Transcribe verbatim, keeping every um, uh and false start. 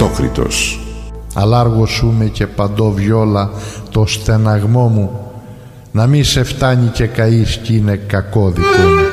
Πρωτόκριτος. Αλάργωσούμε και παντό βιόλα το στεναγμό μου, να μη σε φτάνει και καείς κι είναι κακό δικό μου.